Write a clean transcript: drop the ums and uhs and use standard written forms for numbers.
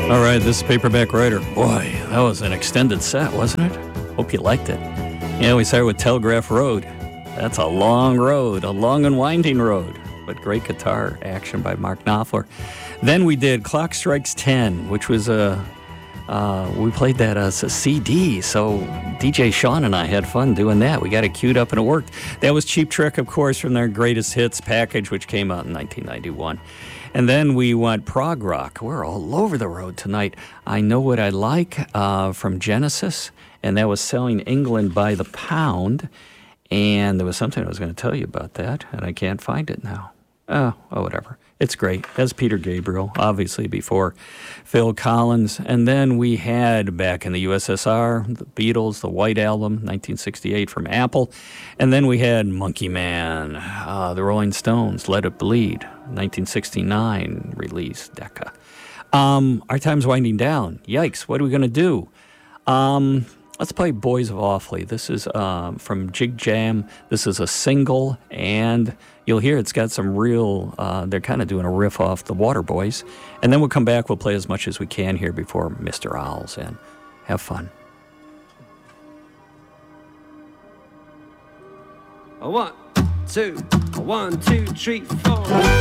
All right, this is Paperback Writer. Boy, that was an extended set, wasn't it? Hope you liked it. Yeah, we started with Telegraph Road. That's a long road, a long and winding road, but great guitar action by Mark Knopfler. Then we did Clock Strikes 10, which was we played that as a CD, so DJ Sean and I had fun doing that. We got it queued up and it worked. That was Cheap Trick, of course, from their Greatest Hits package, which came out in 1991. And then we went prog rock. We're all over the road tonight. I Know What I Like from Genesis, and that was Selling England by the Pound. And there was something I was going to tell you about that, and I can't find it now. Oh, whatever. It's great. That's Peter Gabriel, obviously before Phil Collins. And then we had, back in the USSR, the Beatles, the White Album, 1968 from Apple. And then we had Monkey Man, the Rolling Stones, Let It Bleed, 1969 release, Decca. Our time's winding down. Yikes, what are we going to do? Let's play Boys of Awfully. This is from Jig Jam. This is a single, and you'll hear it's got some real, they're kind of doing a riff off the Waterboys. And then we'll come back, we'll play as much as we can here before Mr. Owl's in. Have fun. A 1, 2, 1, 2, 3, 4.